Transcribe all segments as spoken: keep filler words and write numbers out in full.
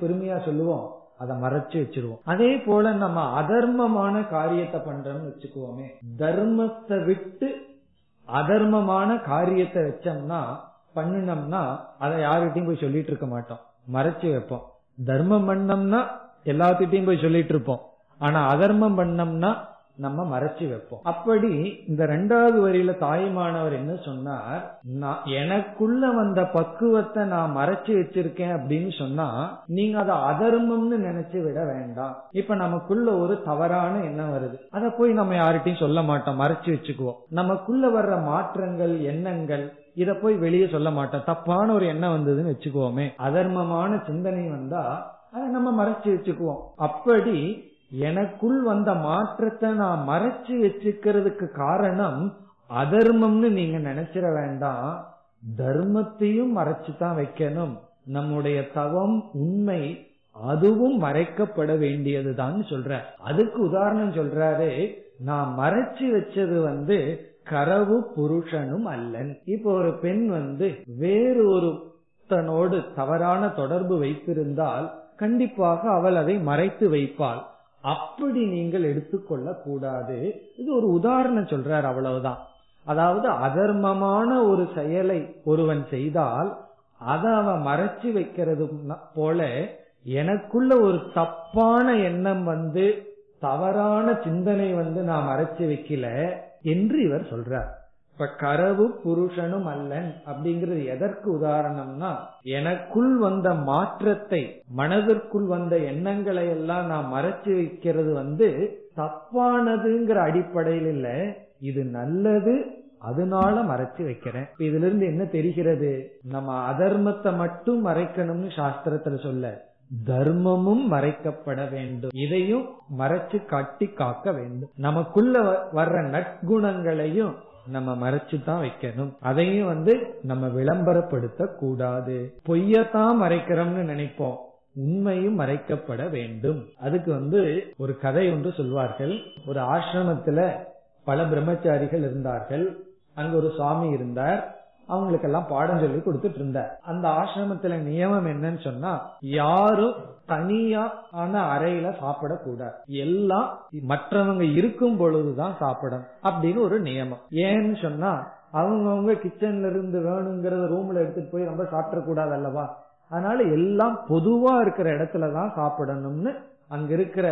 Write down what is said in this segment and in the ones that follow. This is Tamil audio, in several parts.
பெருமையா சொல்லுவோம், அதை மறைச்சு வச்சிருவோம். அதே போல நம்ம அதர்மமான காரியத்தை பண்றோம்னு வச்சுக்குவோமே, தர்மத்தை விட்டு அதர்மமான காரியத்தை வச்சோம்னா பண்ணினோம்னா அதை யாருகிட்டையும் போய் சொல்லிட்டு இருக்க மாட்டோம், மறைச்சு வைப்போம். தர்மம் பண்ணோம்னா எல்லாத்திட்டையும் போய் சொல்லிட்டு இருப்போம், ஆனா அதர்மம் பண்ணோம்னா நம்ம மறைச்சு வைப்போம். அப்படி இந்த ரெண்டாவது வரியில தாயுமானவர் என்ன சொன்னார், எனக்குள்ள வந்த பக்குவத்தை நான் மறைச்சு வச்சிருக்கேன் அப்படின்னு சொன்னா நீங்க அதை அதர்மம்னு நினைச்சு விட வேண்டாம். இப்ப நமக்குள்ள ஒரு தவறான எண்ணம் வருது, அதை போய் நம்ம யார்கிட்டையும் சொல்ல மாட்டோம், மறைச்சு வச்சுக்குவோம். நமக்குள்ள வர்ற மாற்றங்கள் எண்ணங்கள் இத போய் வெளியே சொல்ல மாட்டோம். தப்பான ஒரு எண்ணம் வந்ததுன்னு வச்சுக்குவோமே, அதர்மமான சிந்தனை வந்தா அதை நம்ம மறைச்சு வச்சுக்குவோம். அப்படி எனக்குள் வந்த மாற்றத்தை நான் மறைச்சு வச்சுக்கிறதுக்கு காரணம் அதர்மம்னு நீங்க நினைச்சிட வேண்டாம், தர்மத்தையும் மறைச்சுதான் வைக்கணும். நம்முடைய தவம் உண்மை, அதுவும் மறைக்கப்பட வேண்டியதுதான் சொல்ற. அதுக்கு உதாரணம் சொல்றாரு, நான் மறைச்சு வச்சது வந்து கரவு புருஷனும் அல்லன். இப்போ ஒரு பெண் வந்து வேறு ஒரு தன்னோடு தவறான தொடர்பு வைத்திருந்தால் கண்டிப்பாக அவள் அதை மறைத்து வைப்பாள். அப்படி நீங்கள் எடுத்துக்கொள்ள கூடாது. இது ஒரு உதாரணம் சொல்றார், அவ்வளவுதான். அதாவது அதர்மமான ஒரு செயலை ஒருவன் செய்தால் அதை அவன் மறைச்சு வைக்கிறது போல எனக்குள்ள ஒரு தப்பான எண்ணம் வந்து தவறான சிந்தனை வந்து நான் மறைச்சு வைக்கல என்று இவர் சொல்றார். இப்ப கரவு புருஷனும் அல்லன் அப்படிங்கிறது எதற்கு உதாரணம்னா, எனக்குள் வந்த மாற்றத்தை, மனதிற்குள் வந்த எண்ணங்களை எல்லாம் நான் மறைச்சு வைக்கிறது வந்து தப்பானதுங்கிற அடிப்படையில் இல்ல, இது நல்லது அதனால மறைச்சு வைக்கிறேன். இதுல இருந்து என்ன தெரிகிறது, நம்ம அதர்மத்தை மட்டும் மறைக்கணும்னு சாஸ்திரத்துல சொல்ல, தர்மமும் மறைக்கப்பட வேண்டும். இதையும் மறைச்சு காட்டி காக்க வேண்டும். நமக்குள்ள வர்ற நற்குணங்களையும் நம்ம மறைச்சுதான் வைக்கணும். அதையும் வந்து நம்ம விளம்பரப்படுத்த கூடாது. பொய்யத்தான் மறைக்கிறோம்னு நினைப்போம், உண்மையும் மறைக்கப்பட வேண்டும். அதுக்கு வந்து ஒரு கதை ஒன்று சொல்வார்கள். ஒரு ஆசிரமத்துல பல பிரம்மச்சாரிகள் இருந்தார்கள். அங்க ஒரு சுவாமி இருந்தார், அவங்களுக்கெல்லாம் பாடம் சொல்லி கொடுத்துட்டு இருந்தார். அந்த ஆசிரமத்துல நியமம் என்னன்னு சொன்னா, யாரும் தனியான அறையில சாப்பிடக்கூடாது, எல்லாம் மற்றவங்க இருக்கும் பொழுதுதான் சாப்பிடணும் அப்படின்னு ஒரு நியமம். ஏன்னு சொன்னா அவங்கவுங்க கிச்சன்ல இருந்து வேணுங்கிறத ரூம்ல எடுத்துட்டு போய் ரொம்ப சாப்பிட கூடாது அல்லவா. அதனால எல்லாம் பொதுவா இருக்கிற இடத்துலதான் சாப்பிடணும்னு அங்க இருக்கிற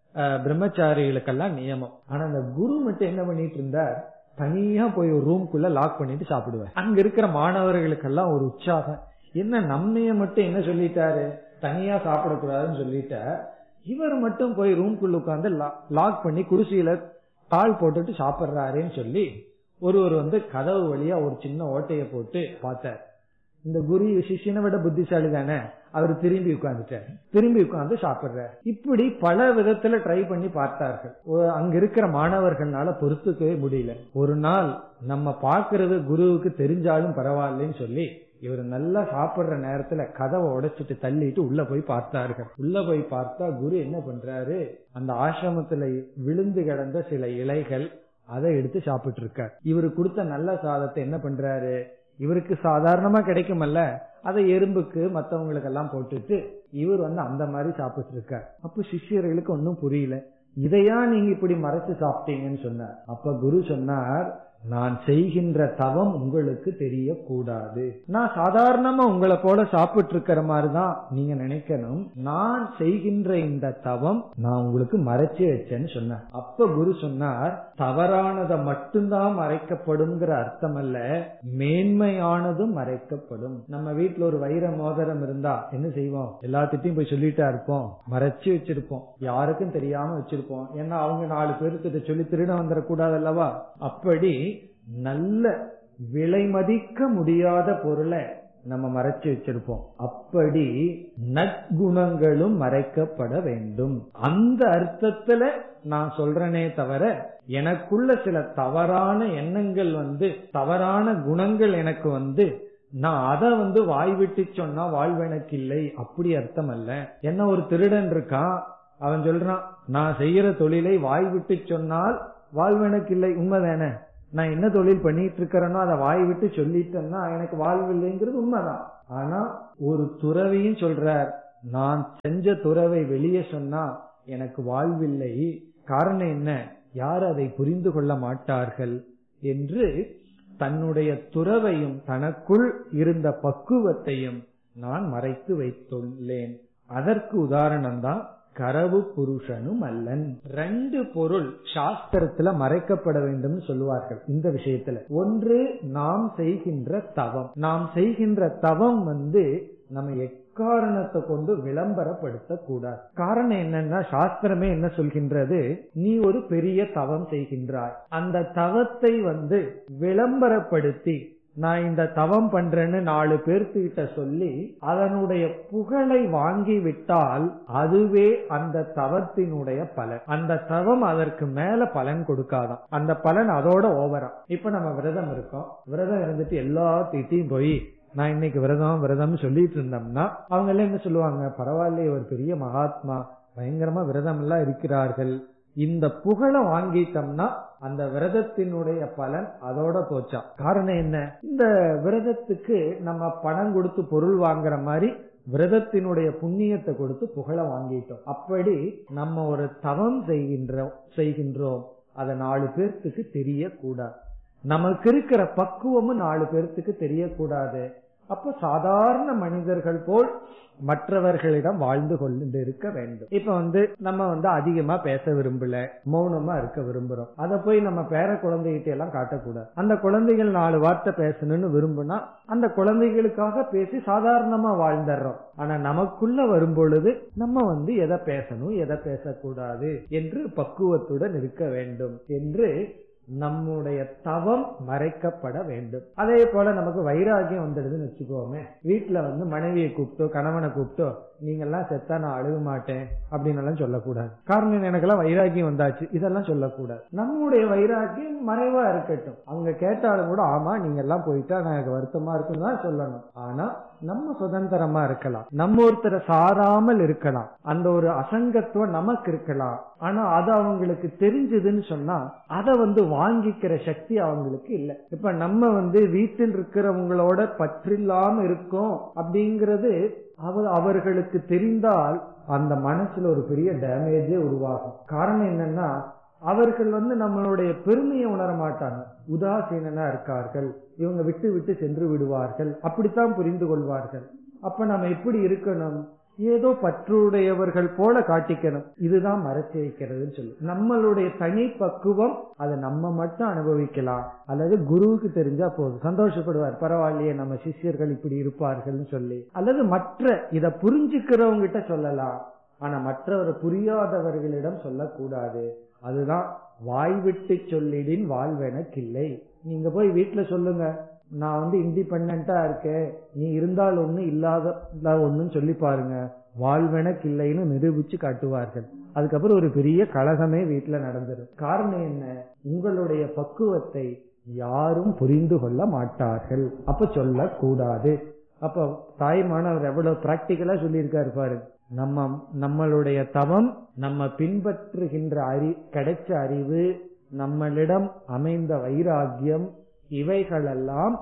பிரம்மச்சாரிகளுக்கெல்லாம் நியமம். ஆனா அந்த குரு மட்டும் என்ன பண்ணிட்டு இருந்தார், தனியா போய் ஒரு ரூம்குள்ள லாக் பண்ணிட்டு சாப்பிடுவார். அங்க இருக்கிற மாணவர்களுக்கெல்லாம் ஒரு உற்சாகம், என்ன நம்மைய மட்டும் என்ன சொல்லிட்டாரு, தனியா சாப்பிடக்கூடாதுன்னு சொல்லிட்ட, இவர் மட்டும் போய் ரூம்குள்ள உட்கார்ந்து லாக் பண்ணி குடிசையில தாள் போட்டுட்டு சாப்பிடுறாருன்னு சொல்லி ஒருவர் வந்து கதவு வழியா ஒரு சின்ன ஓட்டைய போட்டு பார்த்தார். இந்த குரு சிஷியனை விட புத்திசாலி தானே, அவர் திரும்பி உட்கார்ந்துட்டார், திரும்பி உட்கார்ந்து சாப்பிடுறார். இப்படி பல விதத்துல ட்ரை பண்ணி பார்த்தார்கள். அங்க இருக்கிற மாணவர்களால பொறுத்துக்கவே முடியல. ஒரு நாள் நம்ம பாக்குறது குருவுக்கு தெரிஞ்சாலும் பரவாயில்லன்னு சொல்லி இவர் நல்லா சாப்பிடுற நேரத்துல கதவை உடைச்சிட்டு தள்ளிட்டு உள்ள போய் பார்த்தார்கள். உள்ள போய் பார்த்தா குரு என்ன பண்றாரு, அந்த ஆசிரமத்துல விழுந்து கிடந்த சில இலைகள் அதை எடுத்து சாப்பிட்டு இருக்கார். இவரு கொடுத்த நல்ல சாதத்தை என்ன பண்றாரு, இவருக்கு சாதாரணமா கிடைக்குமல்ல, அதை எறும்புக்கு மற்றவங்களுக்கு எல்லாம் போட்டுட்டு இவர் வந்து அந்த மாதிரி சாப்பிட்டு இருக்கார். அப்ப சிஷ்யர்களுக்கு ஒன்னும் புரியல, இதையா நீங்க இப்படி மறைச்சு சாப்பிட்டீங்கன்னு சொன்னார். அப்ப குரு சொன்னார், நான் செய்கின்ற தவம் உங்களுக்கு தெரியக்கூடாது. நான் சாதாரணமா உங்களை போல சாப்பிட்டு இருக்கிற மாதிரிதான் நீங்க நினைக்கணும். நான் செய்கின்ற இந்த தவம் நான் உங்களுக்கு மறைச்சு வச்சேன்னு சொன்னார். அப்ப குரு சொன்னார், தவறானதை மட்டும்தான் மறைக்கப்படும்ங்கிற அர்த்தம் அல்ல, மேன்மையானதும் மறைக்கப்படும். நம்ம வீட்டுல ஒரு வைர மோதிரம் இருந்தா என்ன செய்வோம், எல்லாத்திட்டையும் போய் சொல்லிட்டா இருப்போம், மறைச்சு வச்சிருப்போம், யாருக்கும் தெரியாம வச்சிருப்போம். ஏன்னா அவங்க நாலு பேருக்கு சொல்லி திருட வந்துடக்கூடாது அல்லவா. அப்படி நல்ல விலை மதிக்க முடியாத பொருளை நம்ம மறைச்சு வச்சிருப்போம். அப்படி நற்குணங்களும் மறைக்கப்பட வேண்டும். அந்த அர்த்தத்துல நான் சொல்றேனே தவிர, எனக்குள்ள சில தவறான எண்ணங்கள் வந்து தவறான குணங்கள் எனக்கு வந்து நான் அதை வந்து வாய் விட்டு சொன்னா வாழ்வெனக்கு இல்லை, அப்படி அர்த்தம் அல்ல. என்ன ஒரு திருடன் இருக்கான், அவன் சொல்றான் நான் செய்யற தொழிலை வாய் விட்டு சொன்னால் வாழ்வெனக்கு இல்லை, உண்மைதானே. நான் என்ன தொழில் பண்ணிட்டு இருக்கிறேனோ அதை வாய் விட்டு சொல்லிட்டேன்னா எனக்கு வாழ்வு இல்லைங்கிறது உண்மைதான். ஆனா ஒரு துறவியும் சொல்றார், நான் செஞ்ச துறவை வெளியே சொன்னா எனக்கு வாழ்வில்லை, காரணம் என்ன, யார் அதை புரிந்து கொள்ள மாட்டார்கள் என்று தன்னுடைய துறவையும் தனக்குள் இருந்த பக்குவத்தையும் நான் மறைத்து வைத்துள்ளேன். அதற்கு உதாரணம் தான் கரவு புருஷனும் அல்லன். ரெண்டு பொருள் சாஸ்திரத்துல மறைக்கப்பட வேண்டும் சொல்லுவார்கள் இந்த விஷயத்துல. ஒன்று நாம் செய்கின்ற தவம். நாம் செய்கின்ற தவம் வந்து நம்ம எக்காரணத்தை கொண்டு விளம்பரப்படுத்த கூடாது. காரணம் என்னன்னா சாஸ்திரமே என்ன சொல்கின்றது, நீ ஒரு பெரிய தவம் செய்கின்றாய், அந்த தவத்தை வந்து விளம்பரப்படுத்தி நான் இந்த தவம் பண்றேன்னு நாலு பேர்த்துக்கிட்ட சொல்லி அதனுடைய புகழை வாங்கி விட்டால் அதுவே அந்த தவத்தினுடைய பலன். அந்த தவம் அதற்கு மேல பலன் கொடுக்காதான், அந்த பலன் அதோட ஓவரா. இப்ப நம்ம விரதம் இருக்கோம், விரதம் இருந்துட்டு எல்லாத்திட்டையும் போய் நான் இன்னைக்கு விரதம் விரதம் சொல்லிட்டு இருந்தோம்னா அவங்க எல்லாம் என்ன சொல்லுவாங்க, பரவாயில்லையே ஒரு பெரிய மகாத்மா பயங்கரமா விரதம் எல்லாம் இருக்கிறார்கள். இந்த புகழை வாங்கிட்டோம்னா அந்த விரதத்தினுடைய பலன் அதோட போச்சா. காரணம் என்ன, இந்த விரதத்துக்கு நம்ம பணம் கொடுத்து பொருள் வாங்குற மாதிரி விரதத்தினுடைய புண்ணியத்தை கொடுத்து புகழை வாங்கிட்டோம். அப்படி நம்ம ஒரு தவம் செய்கின்றோம் செய்கின்றோம் அதை நாலு பேர்த்துக்கு தெரியக்கூடாது. நமக்கு இருக்கிற பக்குவமும் நாலு பேர்த்துக்கு தெரியக்கூடாது. அப்ப சாதாரண மனிதர்கள் போல் மற்றவர்களிடம் வாழ்ந்து கொண்டு இருக்க வேண்டும். இப்ப வந்து நம்ம வந்து அதிகமா பேச விரும்பல, மௌனமா இருக்க விரும்புறோம். அத போய் நம்ம பேர குழந்தைகிட்ட எல்லாம் காட்டக்கூடாது. அந்த குழந்தைகள் நாலு வார்த்தை பேசணும்னு விரும்புனா அந்த குழந்தைகளுக்காக பேசி சாதாரணமா வாழ்ந்துடுறோம். ஆனா நமக்குள்ள வரும் பொழுது நம்ம வந்து எதை பேசணும் எதை பேசக்கூடாது என்று பக்குவத்துடன் இருக்க வேண்டும் என்று நம்முடைய தவம் மறைக்கப்பட வேண்டும். அதே போல நமக்கு வைராகியம் வந்துடுதுன்னு வச்சுக்கோமே, வீட்டுல வந்து மனைவியை கூப்பிட்டோ கணவனை கூப்பிட்டோ நீங்க எல்லாம் செத்தா நான் அழுக மாட்டேன் அப்படின்னு எல்லாம் சொல்லக்கூடாது. காரணம் எனக்கெல்லாம் வைராகியம் வந்தாச்சு இதெல்லாம் சொல்லக்கூடாது. நம்முடைய வைராகியம் மறைவா இருக்கட்டும். அவங்க கேட்டாலும் கூட ஆமா நீங்க எல்லாம் போயிட்டா நான் எனக்கு வருத்தமா இருக்குன்னு தான் சொல்லணும். ஆனா நம்ம சுதந்திரமா இருக்கலாம், நம்ம ஒருத்தரை சாராமல் இருக்கலாம், அந்த ஒரு அசங்கத்துவம் நமக்கு இருக்கலாம். ஆனா அது அவங்களுக்கு தெரிஞ்சதுன்னு சொன்னா அதை வந்து வாங்கிக்கிற சக்தி அவங்களுக்கு இல்லை. இப்ப நம்ம வந்து வீட்டில் இருக்கிறவங்களோட பற்றில்லாம இருக்கோம் அப்படிங்கறது அவர்களுக்கு தெரிந்தால் அந்த மனசுல ஒரு பெரிய டேமேஜே உருவாகும். காரணம் என்னன்னா அவர்கள் வந்து நம்மளுடைய பெருமையை உணர மாட்டாங்க, உதாசீனா இருக்கார்கள், இவங்க விட்டு விட்டு சென்று விடுவார்கள், அப்படித்தான் புரிந்து கொள்வார்கள். அப்ப நம்ம எப்படி இருக்கணும், ஏதோ பற்றுடையவர்கள் போல காட்டிக்கணும். இதுதான் மறைச்சு வைக்கிறதுன்னு சொல்லு. நம்மளுடைய தனி பக்குவம் அதை நம்ம மட்டும் அனுபவிக்கலாம், அல்லது குருவுக்கு தெரிஞ்சா போதும் சந்தோஷப்படுவார், பரவாயில்லையே நம்ம சிஷ்யர்கள் இப்படி இருப்பார்கள் சொல்லி. அல்லது மற்ற இத புரிஞ்சுக்கிறவங்க கிட்ட சொல்லலாம், ஆனா மற்றவர் புரியாதவர்களிடம் சொல்லக்கூடாது. அதுதான் வாய் விட்டு சொல்லிடின் வாழ்வெனக்கில்லை. நீங்க போய் வீட்டுல சொல்லுங்க நான் வந்து இண்டிபெண்டா இருக்கேன், நீ இருந்தால் ஒண்ணு இல்லாத ஒண்ணுன்னு சொல்லி பாருங்க, வாழ்வெனக்கு இல்லைன்னு நிரூபிச்சு காட்டுவார்கள். அதுக்கப்புறம் ஒரு பெரிய கலகமே வீட்டுல நடந்துடும். காரணம் என்ன, உங்களுடைய பக்குவத்தை யாரும் புரிந்து கொள்ள மாட்டார்கள். அப்ப சொல்ல கூடாது. அப்ப தாய்மானவர் எவ்வளவு பிராக்டிக்கலா சொல்லியிருக்காரு பாரு. நம்ம நம்மளுடைய தவம், நம்ம பின்பற்றுகின்ற அறி கிடைச்ச அறிவு, நம்மளிடம் அமைந்த வைராகியம், இவைகளெல்லாம்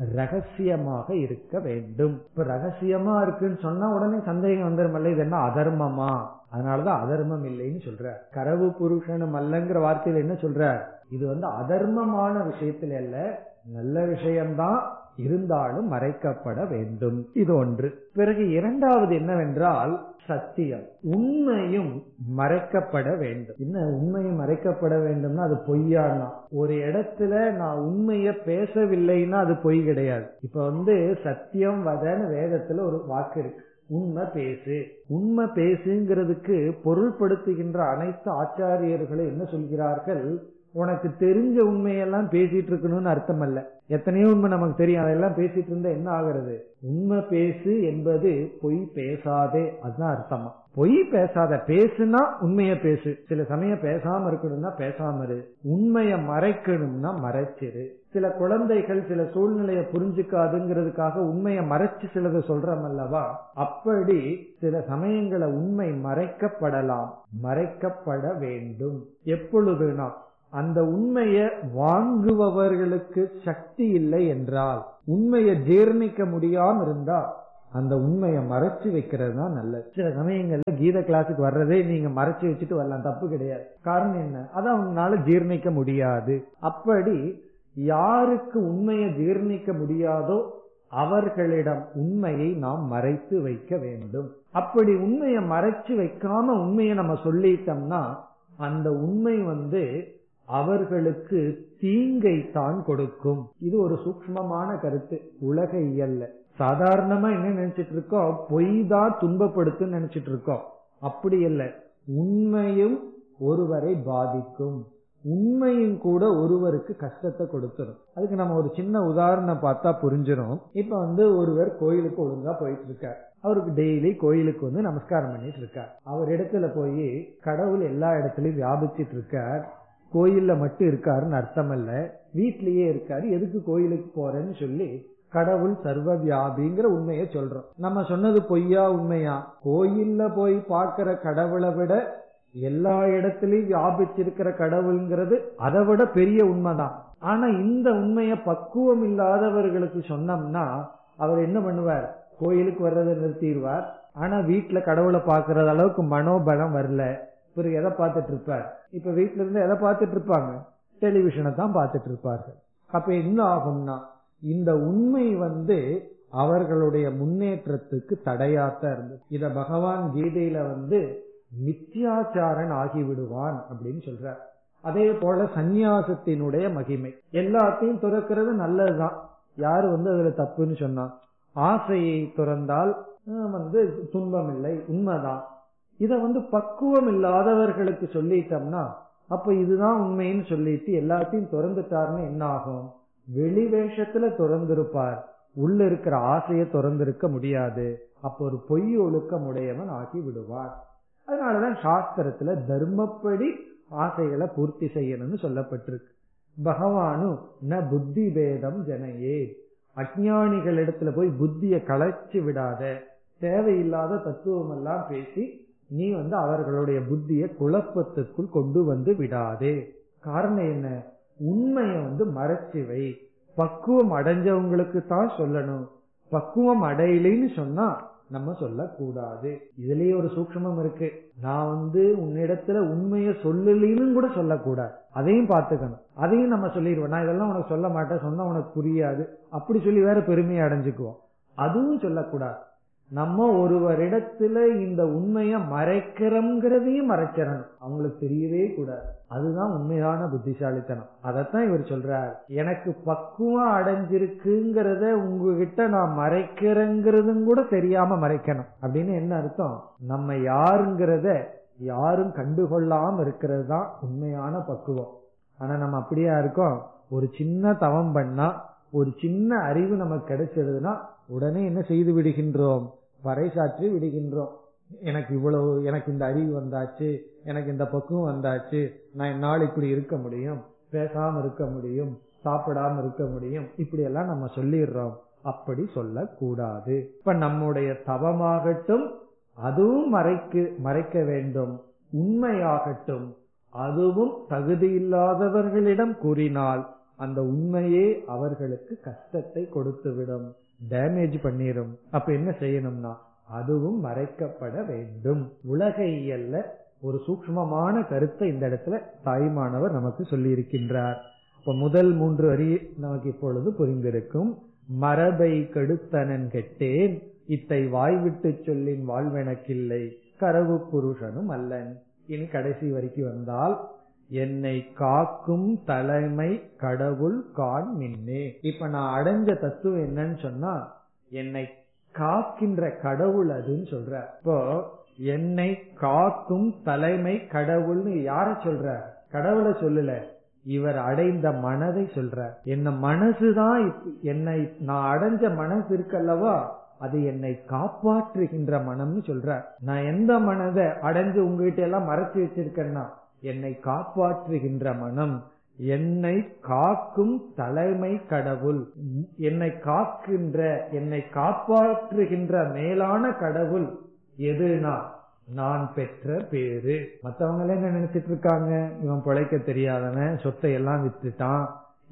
ரகசியமாக இருக்க வேண்டும். இப்ப ரகசியமா இருக்குன்னு சொன்னா உடனே சந்தேகம் வந்துருமல்ல, இது என்ன அதர்மமா? அதனாலதான் அதர்மம் இல்லைன்னு சொல்ற. கரவு புருஷனும் அல்லங்கிற வார்த்தையில என்ன சொல்ற, இது வந்து அதர்மமான விஷயத்துல அல்ல, நல்ல விஷயம்தான், இருந்தாலும் மறைக்கப்பட வேண்டும். இது ஒன்று. பிறகு இரண்டாவது என்னவென்றால் சத்தியம், உண்மையும் மறைக்கப்பட வேண்டும். என்ன உண்மையும் மறைக்கப்பட வேண்டும்னா அது பொய்யானா, ஒரு இடத்துல நான் உண்மைய பேசவில்லைன்னா அது பொய் கிடையாது. இப்ப வந்து சத்தியம் வதன்னு வேதத்துல ஒரு வாக்கு இருக்கு, உண்மை பேசு. உண்மை பேசுங்கிறதுக்கு பொருள்படுத்துகின்ற அனைத்து ஆச்சாரியர்களும் என்ன சொல்கிறார்கள், உனக்கு தெரிஞ்ச உண்மையெல்லாம் பேசிட்டு இருக்கணும்னு அர்த்தம் அல்ல. எத்தனையோ உண்மை நமக்கு தெரியும், அதெல்லாம் பேசிட்டு இருந்தா என்ன ஆகிறது? உண்மை பேசு என்பது பொய் பேசாதே, அதுதான் அர்த்தமா. பொய் பேசாத, பேசுனா உண்மைய பேசு. சில சமயம் பேசாம இருக்கணும்னா பேசாம இரு, உண்மைய மறைக்கணும்னா மறைச்சிரு. சில குழந்தைகள் சில சூழ்நிலைய புரிஞ்சுக்காதுங்கிறதுக்காக உண்மைய மறைச்சு சிலது சொல்றோம் அல்லவா, அப்படி சில சமயங்கள உண்மை மறைக்கப்படலாம், மறைக்கப்பட வேண்டும். எப்பொழுதுனா அந்த உண்மைய வாங்குபவர்களுக்கு சக்தி இல்லை என்றால், உண்மையை ஜீர்ணிக்க முடியாம இருந்தா அந்த உண்மையை மறைச்சு வைக்கிறது தான் நல்லது. சில சமயங்கள்ல கீத கிளாஸுக்கு வர்றதே நீங்க மறைச்சு வச்சுட்டு வரலாம், தப்பு கிடையாது. காரணம் என்ன? அதை அவங்களால ஜீர்ணிக்க முடியாது. அப்படி யாருக்கு உண்மையை ஜீர்ணிக்க முடியாதோ அவர்களிடம் உண்மையை நாம் மறைத்து வைக்க வேண்டும். அப்படி உண்மையை மறைச்சு வைக்காம உண்மையை நம்ம சொல்லிட்டோம்னா அந்த உண்மை வந்து அவர்களுக்கு தீங்கை தான் கொடுக்கும். இது ஒரு சூக்ஷ்மமான கருத்து. உலக இயல்ல சாதாரணமா என்ன நினைச்சிட்டு இருக்கோம், பொய் தான் துன்பப்படுத்துன்னு நினைச்சிட்டு இருக்கோம். அப்படி இல்லை, உண்மையும் ஒருவரை பாதிக்கும், உண்மையும் கூட ஒருவருக்கு கஷ்டத்தை கொடுத்துரும். அதுக்கு நம்ம ஒரு சின்ன உதாரணம் பார்த்தா புரிஞ்சிடும். இப்ப வந்து ஒருவர் கோயிலுக்கு ஒழுங்கா போயிட்டு இருக்கார். அவருக்கு டெய்லி கோயிலுக்கு வந்து நமஸ்காரம் பண்ணிட்டு இருக்கார். அவர் இடத்துல போய் கடவுள் எல்லா இடத்துலயும் வியாபிச்சிட்டு இருக்கார், கோயில்ல மட்டும் இருக்காருன்னு அர்த்தம் இல்ல, வீட்லயே இருக்காரு, எதுக்கு கோயிலுக்கு போறேன்னு சொல்லி கடவுள் சர்வ வியாபிங்கிற உண்மையை சொல்றோம். நம்ம சொன்னது பொய்யா உண்மையா? கோயில்ல போய் பார்க்கிற கடவுளை விட எல்லா இடத்திலயும் வியாபிச்சிருக்கிற கடவுள்ங்கிறது அதை விட பெரிய உண்மைதான். ஆனா இந்த உண்மைய பக்குவம் இல்லாதவர்களுக்கு சொன்னோம்னா அவர் என்ன பண்ணுவார், கோயிலுக்கு வர்றதை நிறுத்திடுவார். ஆனா வீட்டுல கடவுளை பாக்குறது அளவுக்கு மனோபலம் வரல, பிறகு எதை பார்த்துட்டு இருப்பார்? இப்ப வீட்டுல இருந்து எதை பார்த்துட்டு இருப்பாங்க? டெலிவிஷனை தான் பார்த்துட்டு இருப்பார்கள். அப்ப என்ன ஆகும்னா இந்த உண்மை வந்து அவர்களுடைய முன்னேற்றத்துக்கு தடையாத்தான் இருந்தது. இத பகவான் கீதையில வந்து மித்யாச்சாரன் ஆகிவிடுவான் அப்படின்னு சொல்றார். அதே போல சந்நியாசத்தினுடைய மகிமை, எல்லாத்தையும் துறக்கிறது நல்லதுதான், யாரு வந்து அதுல தப்புன்னு சொன்னா, ஆசையை துறந்தால் வந்து துன்பம் இல்லை, உண்மைதான். இத வந்து பக்குவம் இல்லாதவர்களுக்கு சொல்லிட்டோம்னா அப்ப இதுதான் உண்மைன்னு சொல்லிட்டு எல்லாத்தையும் துறந்துட்டாருன்னு என்ன ஆகும்? வெளி வேஷத்துல துறந்திருப்பார், உள்ள இருக்கிற ஆசையை துறந்திருக்க முடியாது. அப்ப ஒரு பொய் ஒழுக்கம் உடையவன் ஆகி விடுவார். அதனாலதான் சாஸ்திரத்துல தர்மப்படி ஆசைகளை பூர்த்தி செய்யணும்னு சொல்லப்பட்டிருக்கு. பகவானு ந புத்தி பேதம் ஜனையே, அஞ்ஞானிகள் இடத்துல போய் புத்திய கலைச்சு விடாத, தேவையில்லாத தத்துவம் எல்லாம் பேசி நீ வந்து அவர்களுடைய புத்திய குழப்பத்துக்குள் கொண்டு வந்து விடாதே. காரணம் என்ன? உண்மையை வந்து மறைச்சு வை. பக்குவம் அடைஞ்சவங்களுக்கு தான் சொல்லணும், பக்குவம் அடையலைன்னு சொன்னா நம்ம சொல்லக்கூடாது. இதுலயே ஒரு சூக்ஷ்மம் இருக்கு. நான் வந்து உன்னிடத்துல உண்மைய சொல்லலின்னு கூட சொல்லக்கூடாது, அதையும் பாத்துக்கணும். அதையும் நம்ம சொல்லிடுவோம், நான் இதெல்லாம் உனக்கு சொல்ல மாட்டேன், சொன்னா உனக்கு புரியாது, அப்படி சொல்லி வேற பெருமையை அடைஞ்சுக்குவோம். அதுவும் சொல்லக்கூடாது. நம்ம ஒருவரிடத்துல இந்த உண்மைய மறைக்கிறோம்ங்கிறதையும் மறைச்சிடணும், அவங்களுக்கு தெரியவே கூடாது. அதுதான் உண்மையான புத்திசாலித்தனம். அதத்தான் இவர் சொல்றார், எனக்கு பக்குவம் அடைஞ்சிருக்குங்கிறத உங்ககிட்ட நான் மறைக்கிறேங்கிறதும் கூட தெரியாம மறைக்கணும். அப்படின்னு என்ன அர்த்தம்? நம்ம யாருங்கிறத யாரும் கண்டுகொள்ளாம இருக்கிறது தான் உண்மையான பக்குவம். ஆனா நம்ம அப்படியா இருக்கோம்? ஒரு சின்ன தவம் பண்ணா, ஒரு சின்ன அறிவு நமக்கு கிடைச்சிடுதுன்னா உடனே என்ன செய்து விடுகின்றோம்? பறைசாற்றி விடுகின்றோம். எனக்கு இவ்வளவு, எனக்கு இந்த அறிவு வந்தாச்சு, எனக்கு இந்த பக்குவம் வந்தாச்சு, நான் என்னால் இப்படி இருக்க முடியும், பேசாம இருக்க முடியும், சாப்பிடாம இருக்க முடியும், இப்படி எல்லாம் நம்ம சொல்லிடுறோம். அப்படி சொல்ல கூடாது. இப்ப நம்முடைய தவமாகட்டும் அதுவும் மறைக்கு மறைக்க வேண்டும், உண்மையாகட்டும் அதுவும் தகுதியில்லாதவர்களிடம் கூறினால் அந்த உண்மையே அவர்களுக்கு கஷ்டத்தை கொடுத்துவிடும், டேமேஜ் பண்ணிடும். அப்ப என்ன செய்யணும்னா அதுவும் மறைக்கப்பட வேண்டும். உலக இயல்ல ஒரு சூக்ஷ்மமான கருத்தை இந்த இடத்துல தாய்மானவர் நமக்கு சொல்லி இருக்கின்றார். இப்ப முதல் மூன்று வரி நமக்கு இப்பொழுது புரிந்திருக்கும். மரபை கெடுத்தனன் கெட்டேன், இத்தை வாய்விட்டு சொல்லின் வாழ்வெனக்கில்லை, கரவு புருஷனும் அல்லன். இனி கடைசி வரைக்கும் வந்தால், என்னை காக்கும் தலைமை கடவுள் காண் மின்னே. இப்ப நான் அடைஞ்ச தத்துவம் என்னன்னு சொன்னா, என்னை காக்கின்ற கடவுள் அதுன்னு சொல்ற. இப்போ என்னை காக்கும் தலைமை கடவுள்னு யார சொல்ற? கடவுளை சொல்லல, இவர் அடைந்த மனதை சொல்ற. என்ன மனசுதான் என்னை, நான் அடைஞ்ச மனசு இருக்கல்லவா, அது என்னை காப்பாற்றுகின்ற மனம்னு சொல்ற. நான் எந்த மனதை அடைஞ்சு உங்ககிட்ட எல்லாம் மறைச்சு வச்சிருக்கேன்னா என்னை காப்பாற்றுகின்ற மனம், என்னை காக்கும் தலைமை கடவுள், என்னை காக்கின்ற, என்னை காப்பாற்றுகின்ற மேலான கடவுள் எதுனா நான் பெற்ற பேரு. மத்தவங்க என்ன நினைச்சிட்டு இருக்காங்க, இவன் பிழைக்க தெரியாதவன், சொத்தை எல்லாம் வித்துட்டான்,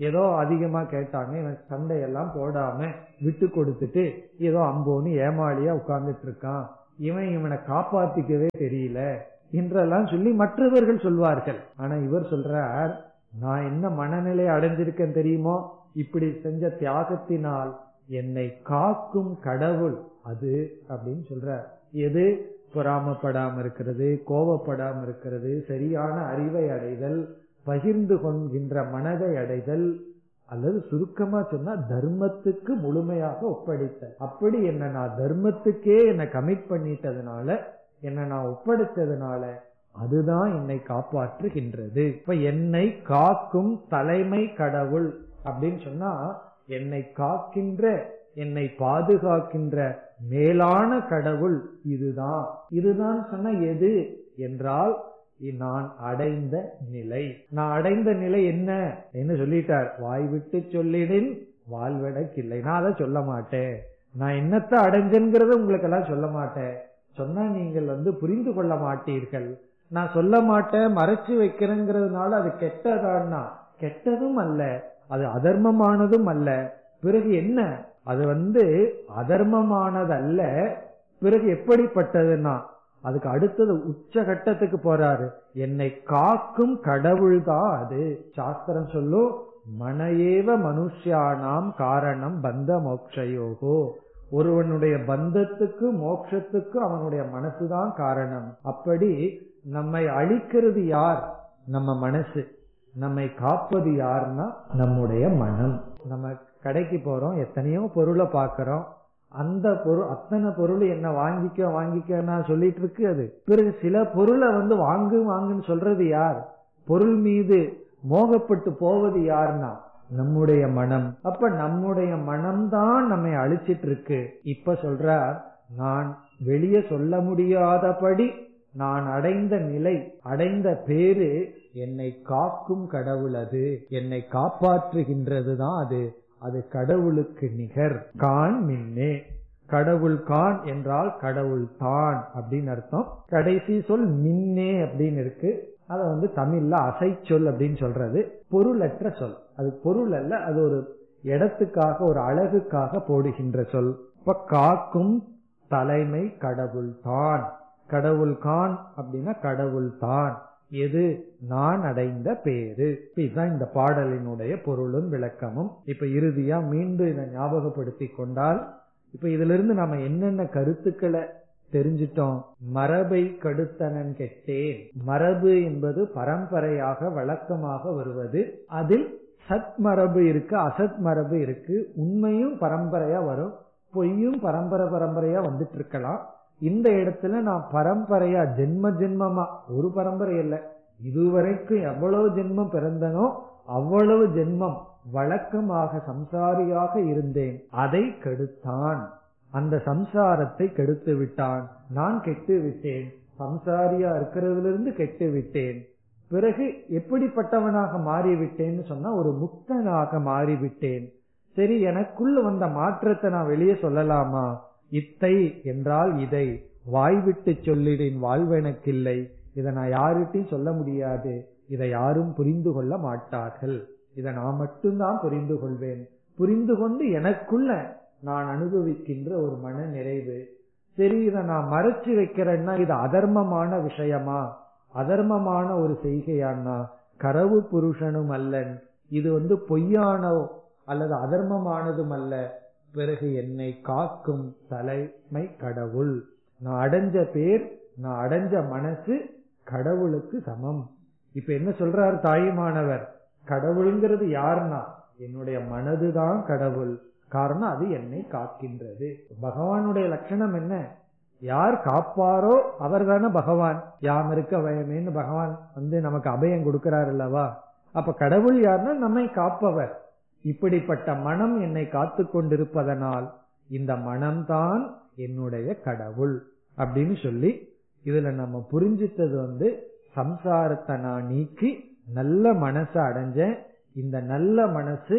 ஏதோ அதிகமா கேட்டாங்க, இவன் சண்டையெல்லாம் போடாம விட்டு கொடுத்துட்டு ஏதோ அம்போன்னு ஏமாளியா உட்கார்ந்துட்டு இருக்கான், இவன் இவனை காப்பாத்திக்கவே தெரியல என்றெல்லாம் சொல்லி மற்றவர்கள் சொல்வார்கள். ஆனா இவர் சொல்றார், நான் என்ன மனநிலை அடைஞ்சிருக்கேன் தெரியுமோ, இப்படி செஞ்ச தியாகத்தினால் என்னை காக்கும் கடவுள் அது அப்படின்னு சொல்றார். எது? பொறாமப்படாம இருக்கிறது, கோபப்படாம இருக்கிறது, சரியான அறிவை அடைதல், பகிர்ந்து கொள்கின்ற மனதை அடைதல், அல்லது சுருக்கமா சொன்னா தர்மத்துக்கு முழுமையாக ஒப்படைத்தல். அப்படி என்ன நான் தர்மத்துக்கே என்ன கமிட் பண்ணிட்டதுனால, என்ன நான் ஒப்படைத்ததுனால அதுதான் என்னை காப்பாற்றுகின்றது. இப்ப என்னை காக்கும் தலைமை கடவுள் அப்படின்னு சொன்னா, என்னை காக்கின்ற, என்னை பாதுகாக்கின்ற மேலான கடவுள் இதுதான். இதுதான் சொன்ன எது என்றால் நான் அடைந்த நிலை. நான் அடைந்த நிலை என்ன என்ன சொல்லிட்டார், வாய் விட்டு சொல்லிடின் வாழ்வெனக்கில்லை. நான் அதை சொல்ல மாட்டேன். நான் என்னத்தை அடைஞ்சேங்கிறத உங்களுக்கு எல்லாம் சொல்ல மாட்டேன். சொன்னா நீங்கள் வந்து புரிந்து கொள்ள மாட்டீர்கள். நான் சொல்ல மாட்டேன், மறைச்சு வைக்கிறேங்கிறதுனால அது கெட்டதான்னா கெட்டதும் அல்ல, அது அதர்மமானதும் அல்ல. பிறகு என்ன, அது வந்து அதர்மமானது அல்ல. பிறகு எப்படிப்பட்டதுன்னா அதுக்கு அடுத்தது உச்சகட்டத்துக்கு போறாரு. என்னை காக்கும் கடவுள் தான் அது. சாஸ்திரம் சொல்லும், மனையேவ மனுஷ்யானாம் காரணம் பந்த மோக்ஷயோகோ. ஒருவனுடைய பந்தத்துக்கு மோட்சத்துக்கு அவனுடைய மனசுதான் காரணம். அப்படி நம்மை அழிக்கிறது யார்? நம்ம மனசு. நம்மை காப்பது யாருன்னா நம்முடைய மனம். நம்ம கடைக்கு போறோம், எத்தனையோ பொருளை பாக்கிறோம், அந்த பொருள் அத்தனை பொருள் என்ன வாங்கிக்க வாங்கிக்க சொல்லிட்டு இருக்கு. அது பிறகு சில பொருளை வந்து வாங்கு வாங்குன்னு சொல்றது யார்? பொருள் மீது மோகப்பட்டு போவது யாருன்னா நம்முடைய மனம். அப்ப நம்முடைய மனம்தான் நம்மை அழிச்சிட்டு இருக்கு. இப்ப சொல்றார், நான் வெளியே சொல்ல முடியாதபடி நான் அடைந்த நிலை, அடைந்த பேரு என்னை காக்கும் கடவுள். அது என்னை காப்பாற்றுகின்றது தான் அது. அது கடவுளுக்கு நிகர். கான் மின்னே, கடவுள் கான் என்றால் கடவுள் தான் அப்படின்னு அர்த்தம். கடைசி சொல் மின்னே அப்படின்னு இருக்கு. அத வந்து தமிழ்ல அசை சொல் அப்படின்னு சொல்றது. பொருளற்ற சொல். அது பொருள் அல்ல, அது ஒரு இடத்துக்காக, ஒரு அழகுக்காக போடுகின்ற சொல். இப்ப காக்கும் தலைமை கடவுள் தான். கடவுள் கான் அப்படின்னா கடவுள் தான். எது? நான் அடைந்த பேரு. இதுதான் இந்த பாடலினுடைய பொருளும் விளக்கமும். இப்ப இறுதியா மீண்டும் இதை ஞாபகப்படுத்தி கொண்டால், இப்ப இதுல இருந்து நாம என்னென்ன கருத்துக்களை தெரிஞ்சிட்டோம். மரபை கடுத்தனன் கெட்டேன். மரபு என்பது பரம்பரையாக வழக்கமாக வருவது. அதில் சத் மரபு இருக்கு, அசத் மரபு இருக்கு. உண்மையும் பரம்பரையா வரும், பொய்யும் பரம்பரை பரம்பரையா வந்துட்டு இருக்கலாம். இந்த இடத்துல நான் பரம்பரையா ஜென்ம ஜென்மமா, ஒரு பரம்பரை இல்ல, இதுவரைக்கும் எவ்வளவு ஜென்மம் பிறந்தனோ அவ்வளவு ஜென்மம் வழக்கமாக சம்சாரியாக இருந்தேன். அதை கெடுத்தான், அந்த சம்சாரத்தை கெடுத்து விட்டான். நான் கெட்டு விட்டேன், சம்சாரியா இருக்கிறதுல இருந்து கெட்டு விட்டேன். பிறகு எப்படிப்பட்டவனாக மாறிவிட்டேன்னு சொன்னா ஒரு முக்தனாக மாறிவிட்டேன். சரி, எனக்குள்ள வந்த மாற்றத்தை நான் வெளியே சொல்லலாமா? இத்தை என்றால் இதை, வாய்விட்டு சொல்லிடின் வாழ்வெனக்கில்லை. இதை நான் யார்கிட்டையும் சொல்ல முடியாது, இதை யாரும் புரிந்து கொள்ள மாட்டார்கள். இதை நான் மட்டும்தான் புரிந்து கொள்வேன். புரிந்து கொண்டு எனக்குள்ள நான் அனுபவிக்கின்ற ஒரு மன நிறைவு. சரி, இதை நான் மறைச்சு வைக்கிறேன்னா இது அதர்மமான விஷயமா, அதர்மமான ஒரு செய்கையானா? கரவு புருஷனும் அல்லன், இது வந்து பொய்யானோ அல்லது அதர்மமானதும் அல்ல. பிறகு என்னை காக்கும் தலைமை கடவுள். நான் அடைஞ்ச பேர், நான் அடைஞ்ச மனசு கடவுளுக்கு சமம். இப்ப என்ன சொல்றார் தாயுமானவர்? கடவுளுங்கிறது யாருன்னா என்னுடைய மனதுதான் கடவுள். காரணம் அது என்னை காக்கின்றது. பகவானுடைய லட்சணம் என்ன? யார் காப்பாரோ அவர் தானே பகவான். யாம் இருக்க பயமேன்னு பகவான் வந்து நமக்கு அபயம் கொடுக்கிறார் அல்லவா? அப்ப கடவுள் யாருன்னா நம்மை காப்பவர். இப்படிப்பட்ட மனம் என்னை காத்து கொண்டிருப்பதனால் இந்த மனம்தான் என்னுடைய கடவுள் அப்படின்னு சொல்லி, இதுல நம்ம புரிஞ்சிட்டது வந்து சம்சாரத்தை நான் நீக்கி நல்ல மனசை அடைஞ்சேன். இந்த நல்ல மனசு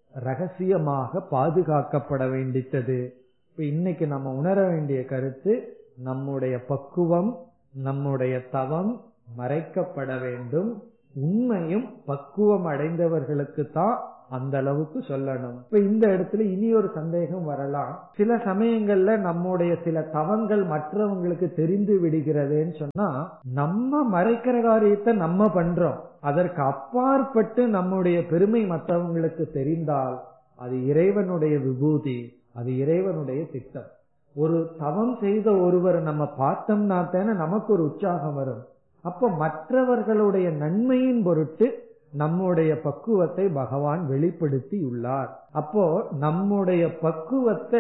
ரகசியமாக பாதுகாக்கப்பட வேண்டியது. இப்ப இன்னைக்கு நம்ம உணர வேண்டிய கருத்து, நம்முடைய பக்குவம், நம்முடைய தவம் மறைக்கப்பட வேண்டும். உண்மையும் பக்குவம் அடைந்தவர்களுக்கு தான் அந்த அளவுக்கு சொல்லணும். இப்ப இந்த இடத்துல இனி ஒரு சந்தேகம் வரலாம். சில சமயங்கள்ல நம்முடைய சில தவங்கள் மற்றவங்களுக்கு தெரிந்து விடுகிறதுன்னு சொன்னா, நம்ம மறைக்கிற காரியத்தை நம்ம பண்றோம், அதற்கு அப்பாற்பட்டு நம்முடைய பெருமை மற்றவங்களுக்கு தெரிந்தால் அது இறைவனுடைய விபூதி, அது இறைவனுடைய திட்டம். ஒரு தவம் செய்த ஒருவரை நம்ம பார்த்தோம்னா தானே நமக்கு ஒரு உற்சாகம் வரும். அப்ப மற்றவர்களுடைய நன்மையின் பொருட்டு நம்முடைய பக்குவத்தை பகவான் வெளிப்படுத்தி உள்ளார். அப்போ நம்முடைய பக்குவத்தை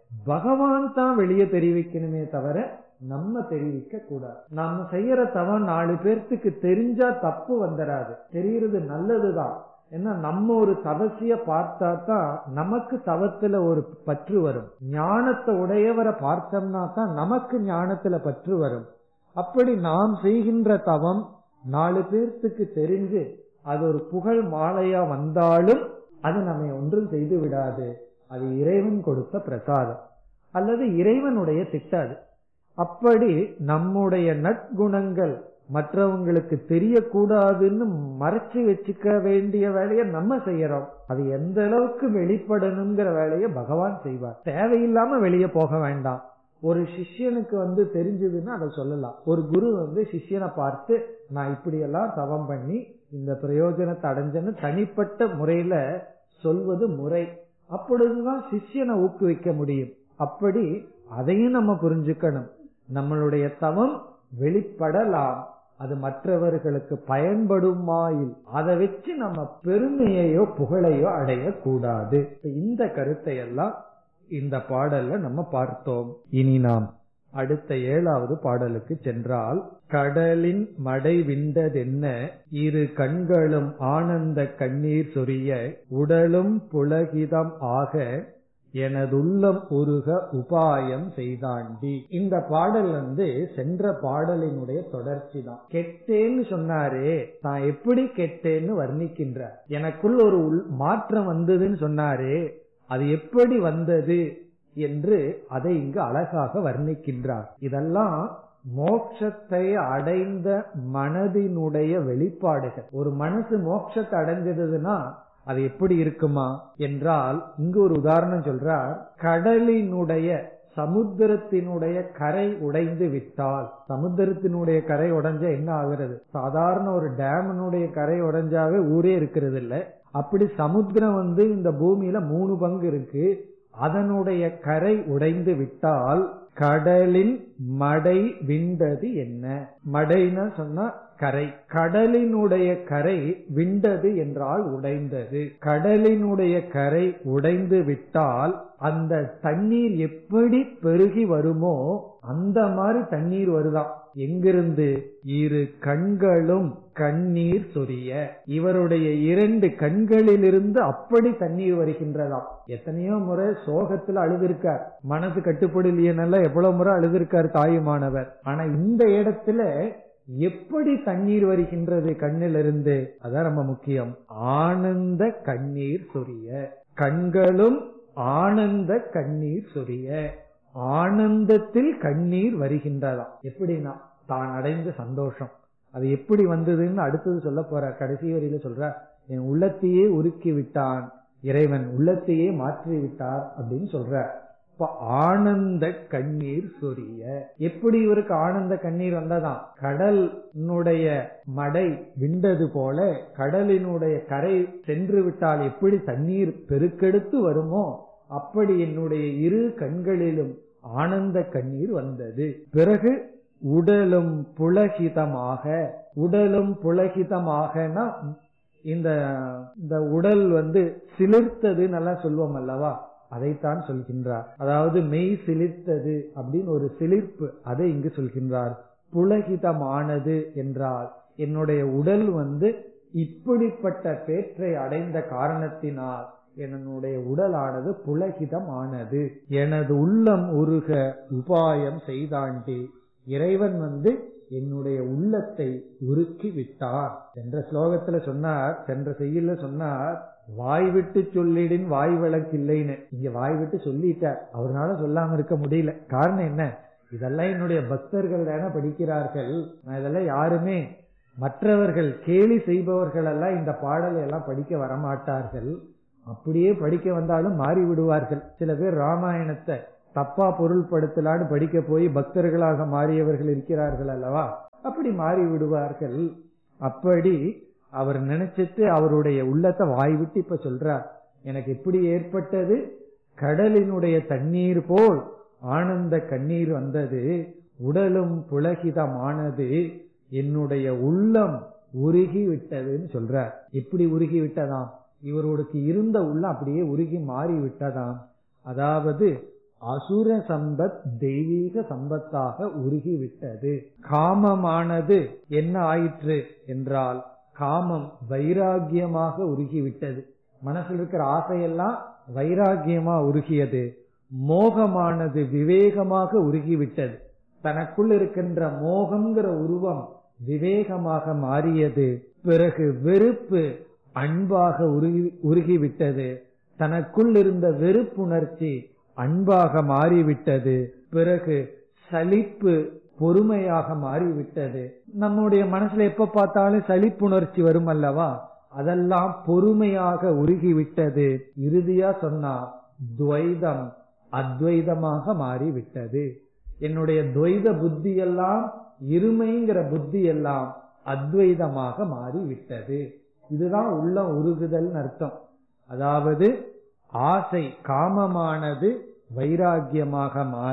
பகவான் தான் வெளியே தெரிவிக்கணுமே தவிர நம்ம தெரிவிக்க கூடாது. நம்ம செய்யற தவம் நாலு பேர்த்துக்கு தெரிஞ்சா தப்பு வந்துடாது, தெரியறது நல்லதுதான். ஏன்னா நம்ம ஒரு தவசிய பார்த்தா தான் நமக்கு தவத்துல ஒரு பற்று வரும். ஞானத்தை உடையவரை பார்த்தோம்னா தான் நமக்கு ஞானத்துல பற்று வரும். அப்படி நாம் செய்கின்ற தவம் நாலு பேர்த்துக்கு தெரிஞ்சு அது ஒரு புகழ் மாலையா வந்தாலும் அது நம்மை ஒன்றும் செய்து விடாது. அது இறைவன் கொடுத்த பிரசாதம் அல்லது இறைவனுடைய திட்டம். அப்படி நம்முடைய நற்குணங்கள் மற்றவங்களுக்கு தெரியக்கூடாதுன்னு மறைச்சு வச்சுக்க வேண்டிய வேலையை நம்ம செய்யறோம். அது எந்த அளவுக்கு வெளிப்படணுங்கிற வேலையை பகவான் செய்வார். தேவையில்லாம வெளியே போக வேண்டாம். ஒரு சிஷ்யனுக்கு வந்து தெரிஞ்சதுன்னா அதை சொல்லலாம். ஒரு குரு வந்து சிஷ்யனை பார்த்து நான் இப்படி எல்லாம் தவம் பண்ணி இந்த பிரயோஜனத்தை அடைஞ்சன்னு தனிப்பட்ட முறையில சொல்வது முறை. அப்பொழுதுதான் சிஷ்யனை ஊக்குவிக்க முடியும். அப்படி அதையும் நம்ம புரிஞ்சுக்கணும். நம்மளுடைய தவம் வெளிப்படலாம், அது மற்றவர்களுக்கு பயன்படுமாயில் அதை வச்சு நம்ம பெருமையையோ புகழையோ அடையக்கூடாது. இந்த கருத்தை எல்லாம் இந்த பாடல்ல நம்ம பார்த்தோம். இனி நாம் அடுத்த ஏழாவது பாடலுக்கு சென்றால், கடலின் மடை விண்டதென்ன இரு கண்களும் ஆனந்த கண்ணீர் சொரிய உடலும் புலகிதம் ஆக எனதுள்ளம் உருக உபாயம் செய்தாண்டி. இந்த பாடல் வந்து சென்ற பாடலினுடைய தொடர்ச்சி தான். கெட்டேன்னு சொன்னாரே, தான் எப்படி கெட்டேன்னு வர்ணிக்கின்றார். எனக்குள் ஒரு மாற்றம் வந்ததுன்னு சொன்னாரே, அது எப்படி வந்தது என்று அதை இங்கு அழகாக வர்ணிக்கின்றார். இதெல்லாம் மோட்சத்தை அடைந்த மனதினுடைய வெளிப்பாடுகள். ஒரு மனசு மோட்சத்தை அடைஞ்சதுன்னா அது எப்படி இருக்குமா என்றால், இங்கு ஒரு உதாரணம் சொல்றார். கடலினுடைய சமுத்திரத்தினுடைய கரை உடைந்து விட்டால், சமுத்திரத்தினுடைய கரை உடைஞ்சா என்ன ஆகிறது? சாதாரண ஒரு டேமனுடைய கரை உடைஞ்சாவே ஊரே இருக்கிறது இல்ல. அப்படி சமுத்திரம் வந்து இந்த பூமியில மூணு பங்கு இருக்கு. அதனுடைய கரை உடைந்து விட்டால் கடலின் மடை விண்டது என்ன? மடைன்னு சொன்னா கரை. கடலினுடைய கரை விண்டது என்றால் உடைந்தது. கடலினுடைய கரை உடைந்து விட்டால் அந்த தண்ணீர் எப்படி பெருகி வருமோ அந்த மாதிரி தண்ணீர் வருதாம். எங்கிருந்து? இரு கண்களும் கண்ணீர் சொரிய. இவருடைய இரண்டு கண்களிலிருந்து அப்படி தண்ணீர் வருகின்றதாம். எத்தனையோ முறை சோகத்துல அழுதிருக்கார், மனசு கட்டுப்படலையனால எவ்வளவு முறை அழுதிருக்கார் தாயுமானவர். ஆனா இந்த இடத்துல எப்படி தண்ணீர் வருகின்றது கண்ணிலிருந்து? அதான் ரொம்ப முக்கியம். ஆனந்த கண்ணீர் சொரிய. கண்களும் ஆனந்த கண்ணீர் சொரிய. ஆனந்தத்தில் கண்ணீர் வருகின்றதாம். எப்படின்னா தான் அடைந்த சந்தோஷம். அது எப்படி வந்ததுன்னு அடுத்தது சொல்ல போற. கடைசி வரியில சொல்ற, என் உள்ளத்தையே உருக்கி விட்டான் இறைவன், உள்ளத்தையே மாற்றி விட்டார் அப்படின்னு சொல்ற. இப்ப ஆனந்த கண்ணீர் சொரிய. எப்படி இவருக்கு ஆனந்த கண்ணீர் வந்ததாம்? கடலினுடைய மடை விண்டது போல கடலினுடைய கரை சென்று விட்டால் எப்படி தண்ணீர் பெருக்கெடுத்து வருமோ அப்படி என்னுடைய இரு கண்களிலும் ஆனந்த கண்ணீர் வந்தது. பிறகு உடலும் புலகிதமாக. உடலும் புலகிதமாகனா இந்த இந்த உடல் வந்து சிலிர்த்தது நல்லா சொல்வோம் அல்லவா, அதைத்தான் சொல்கின்றார். அதாவது மெய் சிலிர்த்தது அப்படின்னு ஒரு சிலிர்ப்பு, அதை இங்கு சொல்கின்றார். புலகிதமானது என்றால் என்னுடைய உடல் வந்து இப்படிப்பட்ட பேற்றை அடைந்த காரணத்தினால் என்னுடைய உடலானது புலகிதம் ஆனது. எனது உள்ளம் உருக உபாயம் செய்தாண்டி. இறைவன் வந்து என்னுடைய உள்ளத்தை உருக்கி விட்டார் என்ற ஸ்லோகத்துல சொன்னார். சென்ற செய்யல சொன்னார், வாய் விட்டு சொல்லிடின் வாய் வழக்கில்லைன்னு. இங்க வாய் விட்டு சொல்லிட்டார், அவரால சொல்லாம இருக்க முடியல. காரணம் என்ன? இதெல்லாம் என்னுடைய பக்தர்கள் தானே படிக்கிறார்கள், நான் இதெல்லாம் யாருமே மற்றவர்கள் கேலி செய்பவர்கள் எல்லாம் இந்த பாடலை எல்லாம் படிக்க வரமாட்டார்கள். அப்படியே படிக்க வந்தாலும் மாறி விடுவார்கள். சில பேர் ராமாயணத்தை தப்பா பொருள்படுத்தலான்னு படிக்க போய் பக்தர்களாக மாறியவர்கள் இருக்கிறார்கள் அல்லவா, அப்படி மாறி விடுவார்கள். அப்படி அவர் நினைச்சிட்டு அவருடைய உள்ளத்தை வாய் விட்டு இப்ப சொல்றார், எனக்கு எப்படி ஏற்பட்டது, கடலினுடைய தண்ணீர் போல் ஆனந்த கண்ணீர் வந்தது, உடலும் புலகிதமானது, என்னுடைய உள்ளம் உருகி விட்டதுன்னு சொல்றார். எப்படி உருகி விட்டதாம், இவரோடுக்கு இருந்த உள்ளம் அப்படியே உருகி மாறி விட்டதாம். அதாவது அசுர சம்பத் தெய்வீக சம்பத்தாக உருகி விட்டது. காமமானது என்ன ஆயிற்று என்றால், காமம் வைராகியமாக உருகி விட்டது. மனசில் இருக்கிற ஆசையெல்லாம் வைராகியமா உருகியது. மோகமானது விவேகமாக உருகிவிட்டது. தனக்குள் இருக்கின்ற மோகம்ங்கிற உருவம் விவேகமாக மாறியது. பிறகு வெறுப்பு அன்பாக உருகி உருகிவிட்டது. தனக்குள் இருந்த வெறுப்புணர்ச்சி அன்பாக மாறிவிட்டது. பிறகு சலிப்பு பொறுமையாக மாறிவிட்டது. நம்முடைய மனசுல எப்ப பார்த்தாலும் சலிப்புணர்ச்சி வரும் அல்லவா, அதெல்லாம் பொறுமையாக உருகிவிட்டது. இறுதியா சொன்னா துவைதம் அத்வைதமாக மாறிவிட்டது. என்னுடைய துவைத புத்தி எல்லாம், இருமைங்கிற புத்தி எல்லாம் அத்வைதமாக மாறிவிட்டது. இதுதான் உள்ள உருகுதல் அர்த்தம். அதாவது ஆசை காமமானது வைராகியமாக மாற,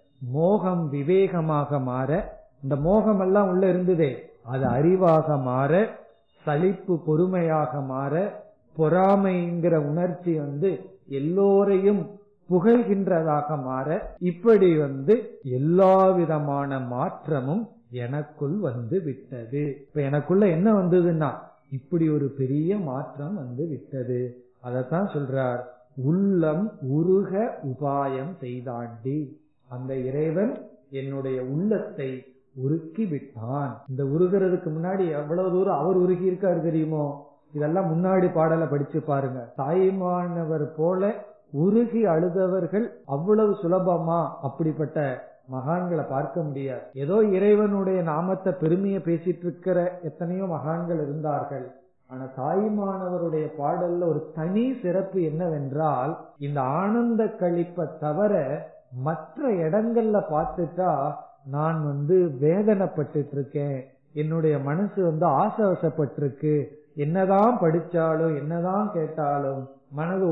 மோகம் விவேகமாக மாற, இந்த மோகம் எல்லாம் உள்ள இருந்ததே அது அறிவாக மாற, சலிப்பு பொறுமையாக மாற, பொறாமைங்கிற உணர்ச்சி வந்து எல்லோரையும் புகழ்கின்றதாக மாற, இப்படி வந்து எல்லா விதமான மாற்றமும் எனக்குள் வந்து விட்டது. இப்ப எனக்குள்ள என்ன வந்ததுன்னா இப்படி ஒரு பெரிய மாற்றம் வந்து விட்டது. அதத்தான் சொல்றார், உள்ளம் உருக உபாயம் செய்தாண்டி. அந்த இறைவன் என்னுடைய உள்ளத்தை உருக்கி விட்டான். இந்த உருகிறதுக்கு முன்னாடி எவ்வளவு தூரம் அவர் உருகி இருக்காரு தெரியுமோ, இதெல்லாம் முன்னாடி பாடலை படிச்சு பாருங்க. தாய்மானவர் போல உருகி அழுதவர்கள் அவ்வளவு சுலபமா அப்படிப்பட்ட மகான்களை பார்க்க முடியாது. ஏதோ இறைவனுடைய நாமத்தை பெருமையை பேசிட்டு இருக்கிற எத்தனையோ மகான்கள் இருந்தார்கள். ஆனா தாய்மானவருடைய பாடல்ல ஒரு தனி சிறப்பு என்னவென்றால், இந்த ஆனந்த களிப்பை தவிர மற்ற இடங்கள்ல பார்த்துட்டா நான் வந்து வேதனைப்பட்டு இருக்கேன், என்னுடைய மனசு வந்து ஆசவசப்பட்டிருக்கு, என்னதான் படிச்சாலும் என்னதான் கேட்டாலும் மனது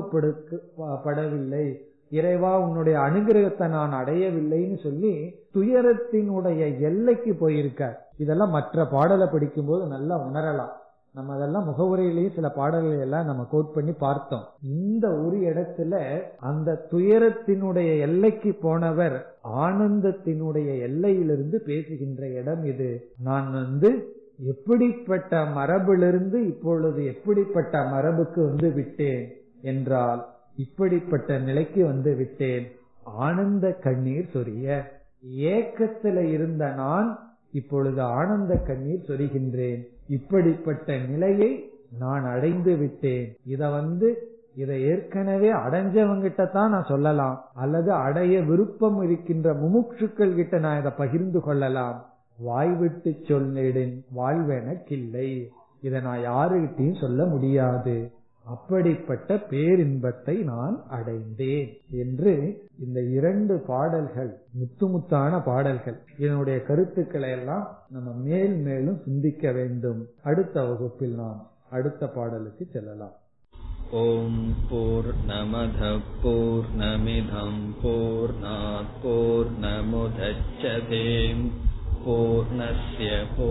ஒருமுகப்படவில்லை, இறைவா உன்னுடைய அனுகிரகத்தை நான் அடையவில்லைன்னு சொல்லி துயரத்தினுடைய எல்லைக்கு போயிருக்கார். இதெல்லாம் மற்ற பாடலை படிக்கும் போது நல்லா உணரலாம். நம்ம அதெல்லாம் முகவுரையிலேயே சில பாடல்களை எல்லாம் நம்ம கோட் பண்ணி பார்த்தோம். இந்த ஒரு இடத்துல அந்த துயரத்தினுடைய எல்லைக்கு போனவர் ஆனந்தத்தினுடைய எல்லையிலிருந்து பேசுகின்ற இடம் இது. நான் வந்து எப்படிப்பட்ட மரபிலிருந்து இப்பொழுது எப்படிப்பட்ட மரபுக்கு வந்து விட்டேன் என்றால், இப்படிப்பட்ட நிலைக்கு வந்து விட்டேன். ஆனந்த கண்ணீர் சொரிய, ஏக்கத்துல இருந்த நான் இப்பொழுது ஆனந்த கண்ணீர் சொரிகின்றேன். இப்படிப்பட்ட நிலையை நான் அடைந்து விட்டேன். இத வந்து இதை ஏற்கனவே அடைஞ்சவங்கிட்ட தான் நான் சொல்லலாம், அல்லது அடைய விருப்பம் இருக்கின்ற முமுட்சுக்கள் கிட்ட நான் இதை பகிர்ந்து கொள்ளலாம். வாய்விட்டு சொல்லிடின் வாழ்வெனக்கில்லை, இதை நான் யாருகிட்டையும் சொல்ல முடியாது. அப்படிப்பட்ட பேரின்பத்தை நான் அடைந்தேன் என்று இந்த இரண்டு பாடல்கள் முத்து முத்தான பாடல்கள். இதனுடைய கருத்துக்களை எல்லாம் நம்ம மேல் மேலும் சிந்திக்க வேண்டும். அடுத்த வகுப்பில் நாம் அடுத்த பாடலுக்கு செல்லலாம். ஓம் பூர்ணமத பூர்ணமிதம் பூர்ணாத் பூர்ணமுதச்யதே பூர்ணஸ்ய